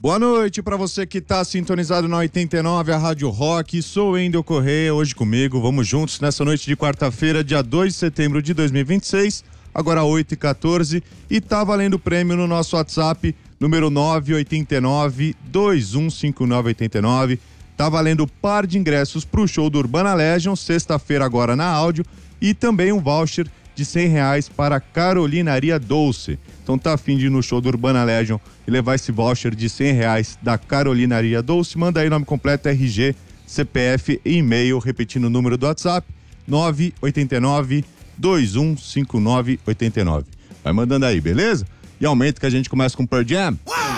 Boa noite para você que tá sintonizado na 89, a Rádio Rock. Sou o Wendel Corrêa, hoje comigo. Vamos juntos nessa noite de quarta-feira, dia 2 de setembro de 2026, agora 8h14. E tá valendo prêmio no nosso WhatsApp, número 989-215989. Tá valendo par de ingressos pro show do Urbana Legion, sexta-feira agora na áudio. E também um voucher de R$100 para Carolinaria Dolce. Então tá afim de ir no show do Urbana Legion e levar esse voucher de R$100 da Carolinaria Dolce? Manda aí nome completo, RG, CPF e e-mail, repetindo o número do WhatsApp, 989-215989. Vai mandando aí, beleza? E aumenta que a gente começa com Pearl Jam. 1,